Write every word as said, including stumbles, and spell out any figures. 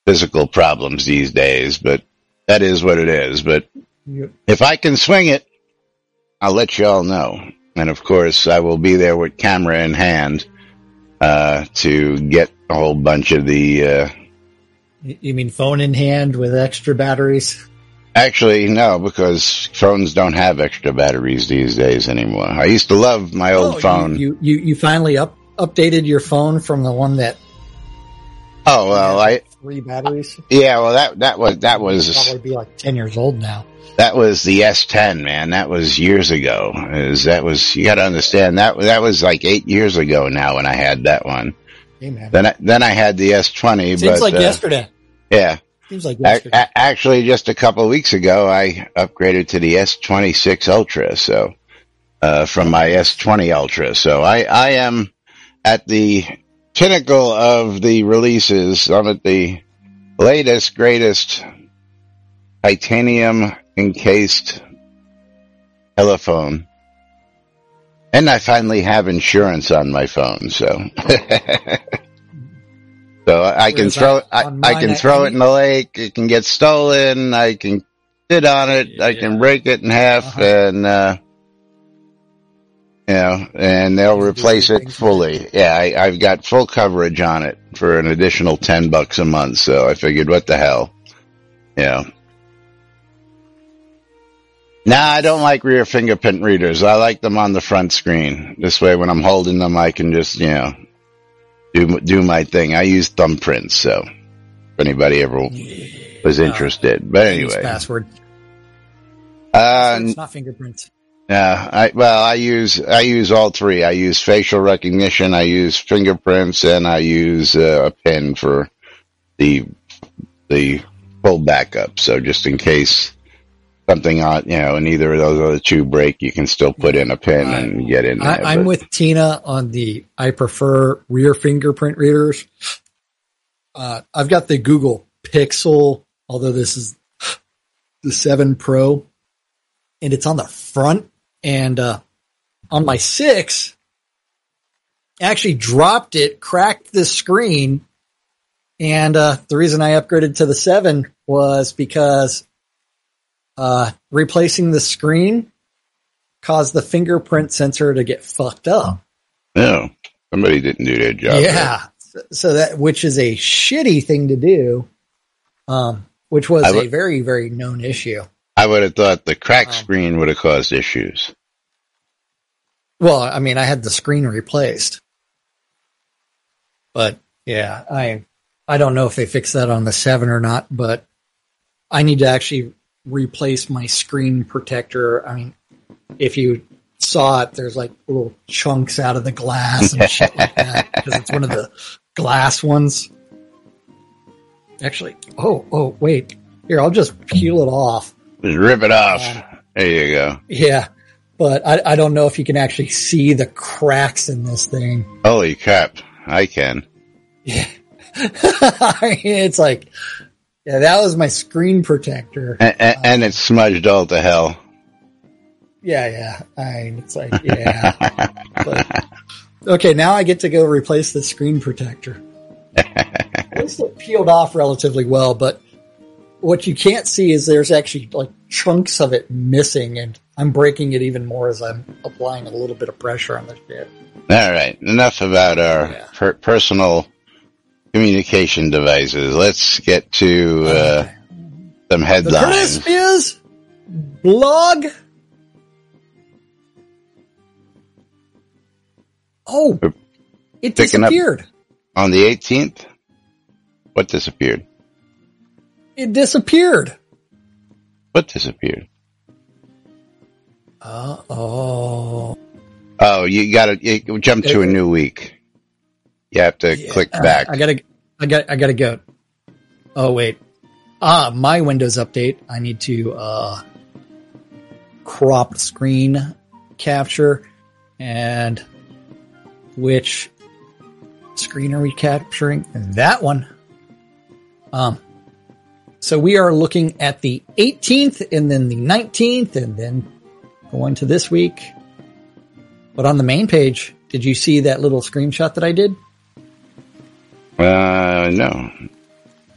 physical problems these days, but that is what it is. But Yep. if I can swing it, I'll let you all know. And of course, I will be there with camera in hand uh, to get a whole bunch of the. Uh, You mean phone in hand with extra batteries? Actually, no, because phones don't have extra batteries these days anymore. I used to love my old oh, phone. You, you you finally up updated your phone from the one that. Oh well, I three batteries. Yeah, well that that was that was probably be like ten years old now. That was the S ten, man. That was years ago. Is that was you got to understand that that was like eight years ago now when I had that one. Hey, man. Then I, then I had the S twenty. Seems but, like uh, yesterday. Yeah. Seems like yesterday. A- a- actually, just a couple of weeks ago, I upgraded to the S twenty-six Ultra. So uh, from my S twenty Ultra. So I I am at the pinnacle of the releases. I'm at the latest, greatest titanium encased telephone. And I finally have insurance on my phone, so so I can throw I, I can throw it in the lake. It can get stolen. I can sit on it. Yeah. I can break it in half, uh-huh. and uh, you know, and they'll replace it fully. Yeah, I, I've got full coverage on it for an additional ten bucks a month. So I figured, what the hell, you know. Nah, I don't like rear fingerprint readers. I like them on the front screen. This way, when I'm holding them, I can just, you know, do do my thing. I use thumbprints, so if anybody ever yeah. was interested. But anyway, password. Uh, it's not fingerprints. Yeah, I well, I use I use all three. I use facial recognition, I use fingerprints, and I use uh, a pin for the the full backup. So just in case something on, you know, and either of those other two break, you can still put in a pin I, and get in there. I, I'm but. with Tina on the, I prefer rear fingerprint readers. Uh, I've got the Google Pixel, although this is the seven Pro, and it's on the front. And uh, on my six, I actually dropped it, cracked the screen, and uh, the reason I upgraded to the seven was because Uh, replacing the screen caused the fingerprint sensor to get fucked up. No, somebody didn't do their job. Yeah. So, so that, which is a shitty thing to do. Um, which was w- a very, very known issue. I would have thought the cracked um, screen would have caused issues. Well, I mean, I had the screen replaced, but yeah, I, I don't know if they fixed that on the seven or not, but I need to actually replace my screen protector. I mean, if you saw it, there's like little chunks out of the glass and shit like that because it's one of the glass ones. Actually, oh, oh, wait. Here, I'll just peel it off. Just rip it off. Um, there you go. Yeah, but I, I don't know if you can actually see the cracks in this thing. Holy crap. I can. Yeah. It's like... Yeah, that was my screen protector. And, and, and it's smudged all to hell. Yeah, yeah. I mean, it's like, yeah. But, okay, now I get to go replace the screen protector. At least it peeled off relatively well, but what you can't see is there's actually like chunks of it missing, and I'm breaking it even more as I'm applying a little bit of pressure on the shit. All right, enough about our yeah. per- personal communication devices. Let's get to uh, some headlines. The Curtis is blog. Oh, it disappeared. On the eighteenth? What disappeared? It disappeared. What disappeared? Uh-oh. Oh, you gotta you jump to a new week. You have to yeah, click back. I gotta, I got, I gotta go. Oh wait. Ah, my Windows update. I need to, uh, crop screen capture, and which screen are we capturing? That one. Um, so we are looking at the eighteenth and then the nineteenth and then going to this week. But on the main page, did you see that little screenshot that I did? Uh, no.